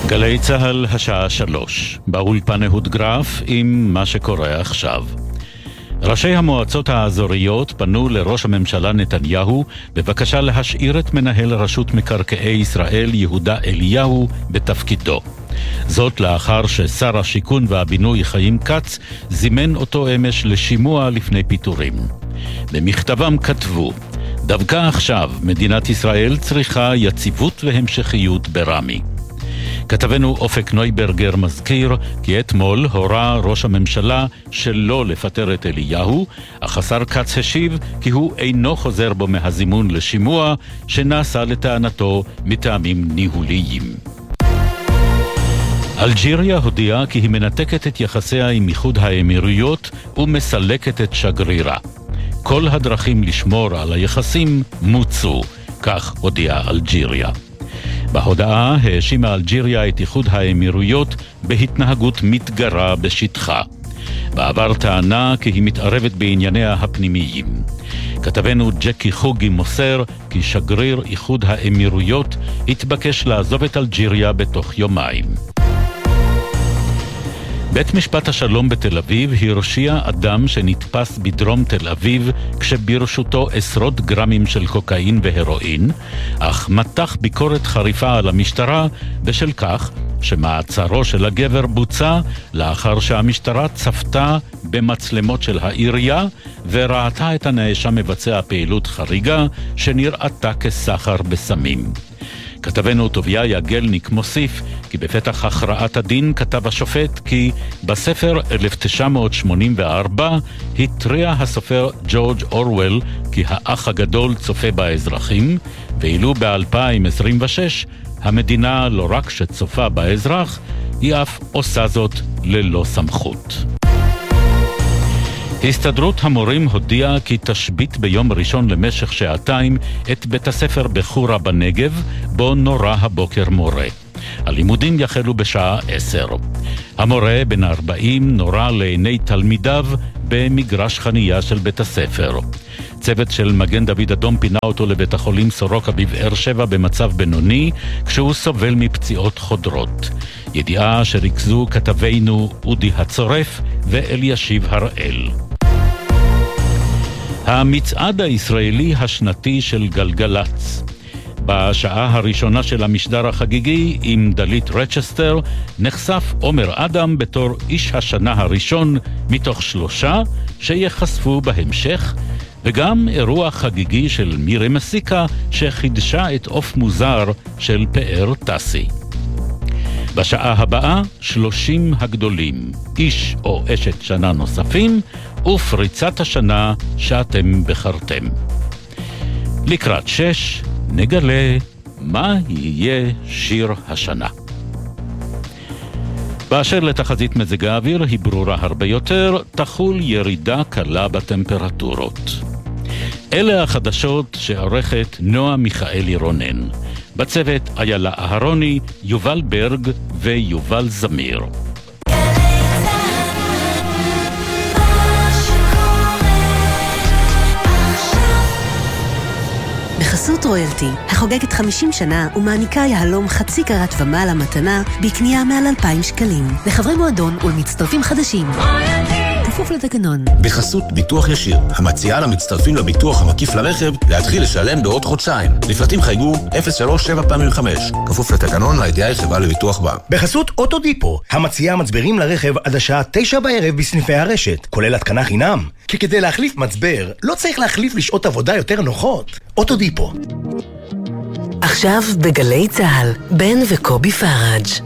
גלי צהל השעה 3, באולפן אהוד גרף עם מה שקורה עכשיו. ראשי המועצות האזוריות פנו לראש הממשלה נתניהו בבקשה להשאיר את מנהל רשות מקרקעי ישראל יהודה אליהו בתפקידו. זאת לאחר ששר השיכון והבינוי חיים כץ זימן אותו אמש לשימוע לפני פיטורים. במכתבם כתבו: דווקא עכשיו מדינת ישראל צריכה יציבות והמשכיות ברמי. כתבנו אופק נויברגר מזכיר כי אתמול הורה ראש הממשלה שלא לפטר את אליהו, אך השר כץ השיב כי הוא אינו חוזר בו מהזימון לשימוע שנעשה לטענתו מטעמים ניהוליים. אלג'יריה הודיעה כי היא מנתקת את יחסיה עם איחוד האמירויות ומסלקת את שגרירה. כל הדרכים לשמור על היחסים מוצו, כך הודיעה אלג'יריה. בהודעה האשימה אלג'יריה את איחוד האמירויות בהתנהגות מתגרה בשטחה. בעבר טענה כי היא מתערבת בענייניה הפנימיים. כתבנו ג'קי חוגי מוסר כי שגריר איחוד האמירויות התבקש לעזוב את אלג'יריה בתוך יומיים. בית משפט השלום בתל אביב הרשיע אדם שנתפס בדרום תל אביב כשברשותו עשרות גרמים של קוקאין והרואין, אך מתח ביקורת חריפה על המשטרה בשל כך שמעצרו של הגבר בוצע לאחר שהמשטרה צפתה במצלמות של העירייה וראתה את הנאשם מבצע פעילות חריגה שנראתה כסחר בסמים. כתבנו טוביה יגלניק מוסיף כי בפתח הכרעת הדין כתב השופט כי בספר 1984 התריע הסופר ג'ורג' אורוול כי האח הגדול צופה באזרחים, ואילו ב-2026 המדינה לא רק שצופה באזרח, היא אף עושה זאת ללא סמכות. הסתדרות המורים הודיעה כי תשבית ביום ראשון למשך שעתיים את בית הספר בחורה בנגב, בו נורה הבוקר מורה. הלימודים יחלו בשעה 10. המורה בן 40 נורה לעיני תלמידיו במגרש חנייה של בית הספר. צוות של מגן דוד אדום פינה אותו לבית החולים סורוקה בבאר שבע במצב בינוני, כשהוא סובל מפציעות חודרות. ידיעה שריכזו כתבינו אודי הצורף ואלישיב הראל. המצעד הישראלי השנתי של גלגלץ. בשעה הראשונה של המשדר החגיגי עם דלית רצ'סטר נחשף עומר אדם בתור איש השנה הראשון מתוך 3 שיחשפו בהמשך, וגם אירוע חגיגי של מירי מסיקה שחידשה את אוף מוזר של פאר טסי. בשעה הבאה 30 הגדולים, איש או אשת שנה נוספים ופריצת השנה שאתם בחרתם. לקראת 6 נגלה מה יהיה שיר השנה. באשר לתחזית מזג האוויר היא ברורה הרבה יותר, תחול ירידה קלה בטמפרטורות. אלה החדשות שעורכת נועה מיכאלי רונן. בצוות איילה אהרוני, יובל ברג ויובל זמיר. בחסות רויאלטי, החוגגת 50 שנה ומעניקה יהלום חצי קרת ומעלה מתנה בקנייה מעל 2,000 שקלים. לחברי מועדון ולמצטרפים חדשים. כפוף לתקנון. בחסות ביטוח ישיר, המציעה למצטרפים לביטוח המקיף לרכב להתחיל לשלם בעוד חודשיים. לפרטים חייגו 03755. כפוף לתקנון, לידיעה חברה לביטוח בע"מ. בחסות אוטודיפו, המציעה מצברים לרכב עד השעה 9 בערב בסניפי הרשת, כולל התקנה חינם. כי כדי להחליף מצבר, לא צריך להחליף לשעות עבודה יותר נוחות. אוטודיפו. עכשיו בגלי צהל, בן וקובי פראג'.